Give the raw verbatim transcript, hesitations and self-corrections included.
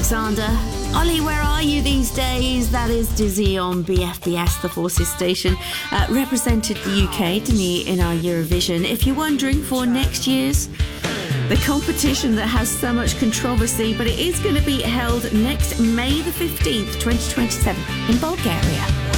Alexander. Ollie, where are you these days? That is Dizzy on B F B S, the Forces station. Uh, represented the U K, didn't he, in our Eurovision. If you're wondering for next year's, the competition that has so much controversy, but it is going to be held next May the fifteenth, twenty twenty-seven in Bulgaria.